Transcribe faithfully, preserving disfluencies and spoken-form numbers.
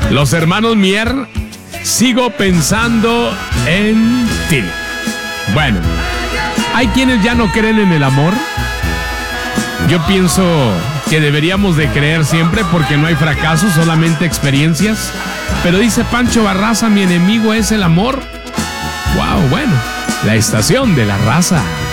Los hermanos Mier, sigo pensando en ti. Bueno, hay quienes ya no creen en el amor. Yo pienso que deberíamos de creer siempre porque no hay fracasos, solamente experiencias. Pero dice Pancho Barraza, mi enemigo es el amor. Wow, bueno, la estación de la raza.